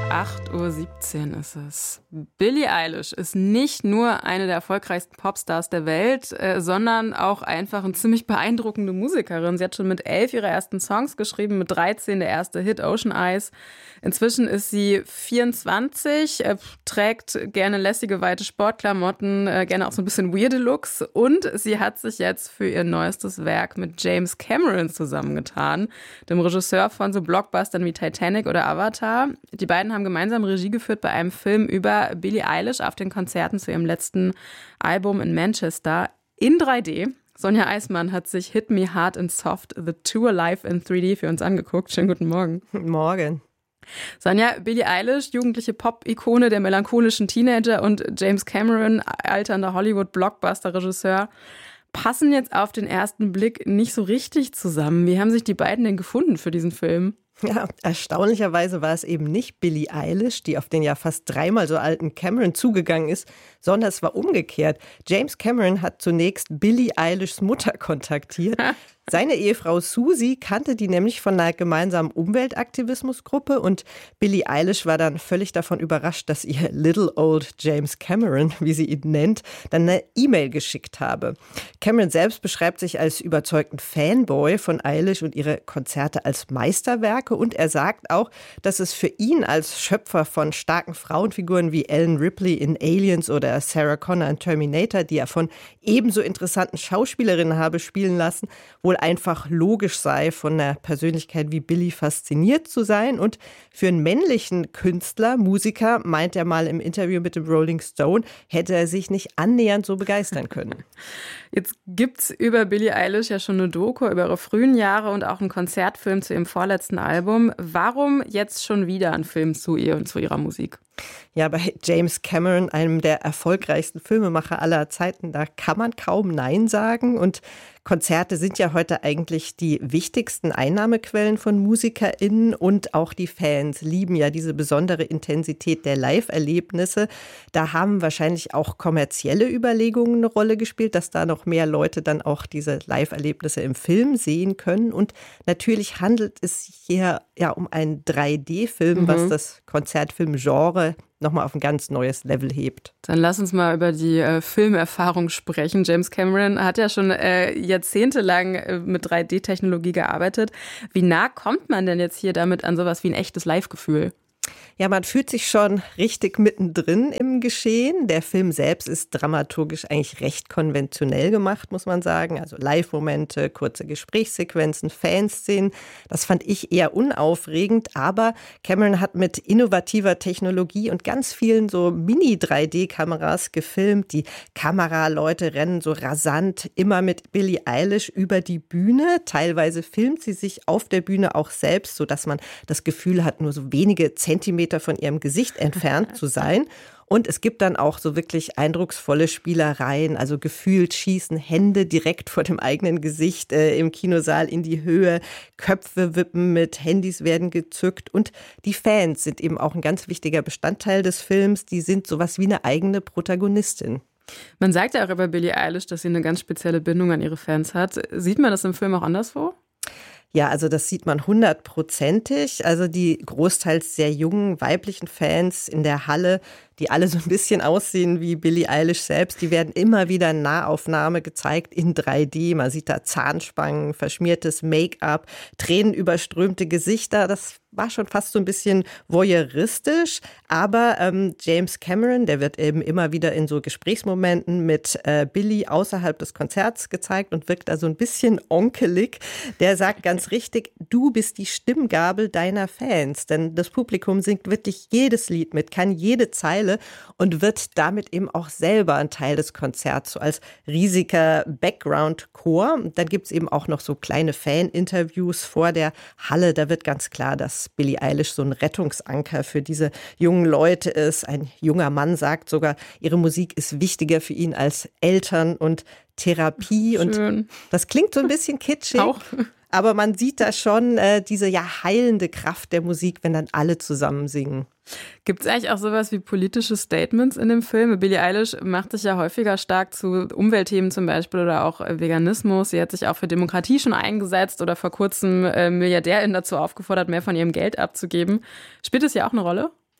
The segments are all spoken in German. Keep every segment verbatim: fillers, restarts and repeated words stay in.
acht Uhr siebzehn ist es. Billie Eilish ist nicht nur eine der erfolgreichsten Popstars der Welt, äh, sondern auch einfach eine ziemlich beeindruckende Musikerin. Sie hat schon mit elf ihre ersten Songs geschrieben, mit dreizehn der erste Hit Ocean Eyes. Inzwischen ist sie vierundzwanzig, äh, trägt gerne lässige, weite Sportklamotten, äh, gerne auch so ein bisschen weirde Looks. Und sie hat sich jetzt für ihr neuestes Werk mit James Cameron zusammengetan, dem Regisseur von so Blockbustern wie Titanic oder Avatar. Die beiden haben gemeinsam Regie geführt bei einem Film über Billie Eilish auf den Konzerten zu ihrem letzten Album in Manchester in drei D. Sonja Eismann hat sich Hit Me Hard and Soft, The Tour live in drei D für uns angeguckt. Schönen guten Morgen. Morgen. Sonja, Billie Eilish, jugendliche Pop-Ikone, der melancholischen Teenager, und James Cameron, alternder Hollywood-Blockbuster-Regisseur, passen jetzt auf den ersten Blick nicht so richtig zusammen. Wie haben sich die beiden denn gefunden für diesen Film? Ja, erstaunlicherweise war es eben nicht Billie Eilish, die auf den ja fast dreimal so alten Cameron zugegangen ist, sondern es war umgekehrt. James Cameron hat zunächst Billie Eilishs Mutter kontaktiert. Seine Ehefrau Susie kannte die nämlich von einer gemeinsamen Umweltaktivismusgruppe und Billie Eilish war dann völlig davon überrascht, dass ihr Little Old James Cameron, wie sie ihn nennt, dann eine E-Mail geschickt habe. Cameron selbst beschreibt sich als überzeugten Fanboy von Eilish und ihre Konzerte als Meisterwerke und er sagt auch, dass es für ihn als Schöpfer von starken Frauenfiguren wie Ellen Ripley in Aliens oder Sarah Connor in Terminator, die er von ebenso interessanten Schauspielerinnen habe spielen lassen, wohl einfach logisch sei, von einer Persönlichkeit wie Billie fasziniert zu sein. Und für einen männlichen Künstler, Musiker, meint er mal im Interview mit dem Rolling Stone, hätte er sich nicht annähernd so begeistern können. Jetzt gibt's über Billie Eilish ja schon eine Doku über ihre frühen Jahre und auch einen Konzertfilm zu ihrem vorletzten Album. Warum jetzt schon wieder ein Film zu ihr und zu ihrer Musik? Ja, bei James Cameron, einem der erfolgreichsten Filmemacher aller Zeiten, da kann man kaum Nein sagen. Und Konzerte sind ja heute eigentlich die wichtigsten Einnahmequellen von MusikerInnen und auch die Fans lieben ja diese besondere Intensität der Live-Erlebnisse. Da haben wahrscheinlich auch kommerzielle Überlegungen eine Rolle gespielt, dass da noch mehr Leute dann auch diese Live-Erlebnisse im Film sehen können. Und natürlich handelt es sich hier ja um einen drei D-Film, mhm. was das Konzertfilm-Genre nochmal auf ein ganz neues Level hebt. Dann lass uns mal über die äh, Filmerfahrung sprechen. James Cameron hat ja schon äh, jahrzehntelang äh, mit drei D-Technologie gearbeitet. Wie nah kommt man denn jetzt hier damit an sowas wie ein echtes Live-Gefühl? Ja, man fühlt sich schon richtig mittendrin im Geschehen. Der Film selbst ist dramaturgisch eigentlich recht konventionell gemacht, muss man sagen. Also Live-Momente, kurze Gesprächssequenzen, Fanszenen. Das fand ich eher unaufregend. Aber Cameron hat mit innovativer Technologie und ganz vielen so Mini-drei D-Kameras gefilmt. Die Kameraleute rennen so rasant immer mit Billie Eilish über die Bühne. Teilweise filmt sie sich auf der Bühne auch selbst, sodass man das Gefühl hat, nur so wenige Zentimeter von ihrem Gesicht entfernt zu sein. Und es gibt dann auch so wirklich eindrucksvolle Spielereien, also gefühlt schießen Hände direkt vor dem eigenen Gesicht äh, im Kinosaal in die Höhe, Köpfe wippen mit, Handys werden gezückt und die Fans sind eben auch ein ganz wichtiger Bestandteil des Films, die sind sowas wie eine eigene Protagonistin. Man sagt ja auch über Billie Eilish, dass sie eine ganz spezielle Bindung an ihre Fans hat. Sieht man das im Film auch anderswo? Ja, also das sieht man hundertprozentig. Also die großteils sehr jungen weiblichen Fans in der Halle, die alle so ein bisschen aussehen wie Billie Eilish selbst, die werden immer wieder in Nahaufnahme gezeigt in drei D. Man sieht da Zahnspangen, verschmiertes Make-up, tränenüberströmte Gesichter. Das war schon fast so ein bisschen voyeuristisch. Aber ähm, James Cameron, der wird eben immer wieder in so Gesprächsmomenten mit äh, Billie außerhalb des Konzerts gezeigt und wirkt da so ein bisschen onkelig. Der sagt ganz richtig, du bist die Stimmgabel deiner Fans. Denn das Publikum singt wirklich jedes Lied mit, kann jede Zeile und wird damit eben auch selber ein Teil des Konzerts, so als riesiger Background-Chor. Dann gibt es eben auch noch so kleine Fan-Interviews vor der Halle. Da wird ganz klar, dass Billie Eilish so ein Rettungsanker für diese jungen Leute ist. Ein junger Mann sagt sogar, ihre Musik ist wichtiger für ihn als Eltern und Therapie. Schön. Und das klingt so ein bisschen kitschig. Auch. Aber man sieht da schon äh, diese ja heilende Kraft der Musik, wenn dann alle zusammen singen. Gibt es eigentlich auch sowas wie politische Statements in dem Film? Billie Eilish macht sich ja häufiger stark zu Umweltthemen zum Beispiel oder auch Veganismus. Sie hat sich auch für Demokratie schon eingesetzt oder vor kurzem äh, MilliardärInnen dazu aufgefordert, mehr von ihrem Geld abzugeben. Spielt das ja auch eine Rolle?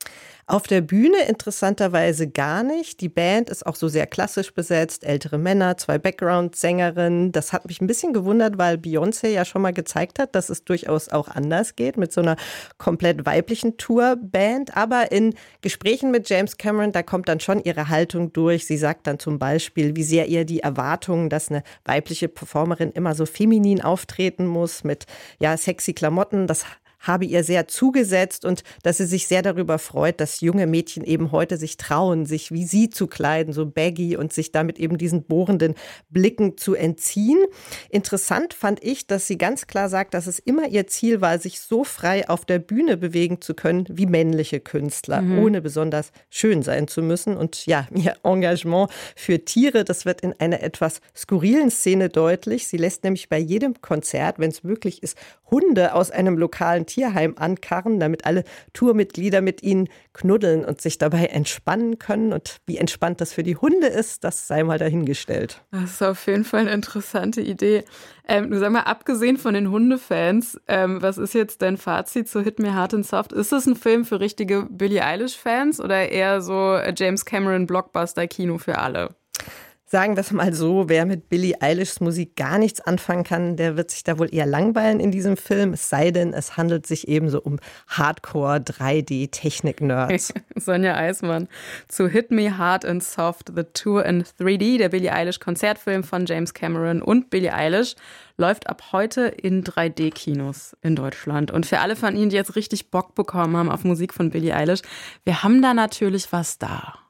Auf der Bühne interessanterweise gar nicht. Die Band ist auch so sehr klassisch besetzt, ältere Männer, zwei Background-Sängerinnen. Das hat mich ein bisschen gewundert, weil Beyoncé ja schon mal gezeigt hat, dass es durchaus auch anders geht mit so einer komplett weiblichen Tourband. Aber in Gesprächen mit James Cameron, da kommt dann schon ihre Haltung durch. Sie sagt dann zum Beispiel, wie sehr ihr die Erwartungen, dass eine weibliche Performerin immer so feminin auftreten muss mit ja sexy Klamotten, das habe ihr sehr zugesetzt und dass sie sich sehr darüber freut, dass junge Mädchen eben heute sich trauen, sich wie sie zu kleiden, so baggy und sich damit eben diesen bohrenden Blicken zu entziehen. Interessant fand ich, dass sie ganz klar sagt, dass es immer ihr Ziel war, sich so frei auf der Bühne bewegen zu können wie männliche Künstler, mhm. ohne besonders schön sein zu müssen. Und ja, ihr Engagement für Tiere, das wird in einer etwas skurrilen Szene deutlich. Sie lässt nämlich bei jedem Konzert, wenn es möglich ist, Hunde aus einem lokalen Tierheim ankarren, damit alle Tourmitglieder mit ihnen knuddeln und sich dabei entspannen können. Und wie entspannt das für die Hunde ist, das sei mal dahingestellt. Das ist auf jeden Fall eine interessante Idee. Ähm, du sag mal, abgesehen von den Hundefans, ähm, was ist jetzt dein Fazit zu Hit Me Hard and Soft? Ist es ein Film für richtige Billie Eilish-Fans oder eher so James Cameron Blockbuster-Kino für alle? Sagen wir es mal so, wer mit Billie Eilishs Musik gar nichts anfangen kann, der wird sich da wohl eher langweilen in diesem Film. Es sei denn, es handelt sich eben so um Hardcore drei D Technik-Nerds. Sonja Eismann zu Hit Me Hard and Soft, The Tour in drei D, der Billie Eilish Konzertfilm von James Cameron und Billie Eilish, läuft ab heute in drei D Kinos in Deutschland. Und für alle von Ihnen, die jetzt richtig Bock bekommen haben auf Musik von Billie Eilish, wir haben da natürlich was da.